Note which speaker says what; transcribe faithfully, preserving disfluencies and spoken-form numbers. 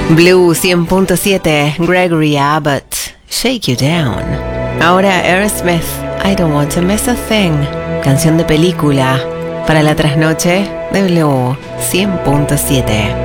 Speaker 1: Blue cien punto siete, Gregory Abbott, Shake You Down. Ahora Aerosmith, I Don't Want to Miss a Thing, canción de película para la trasnoche de Blue cien punto siete.